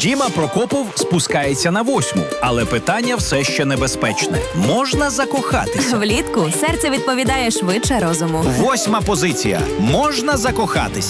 Діма Прокопов спускається на 8-му, але питання все ще небезпечне. Можна закохатися? Влітку серце відповідає швидше розуму. 8-ма позиція. Можна закохатися.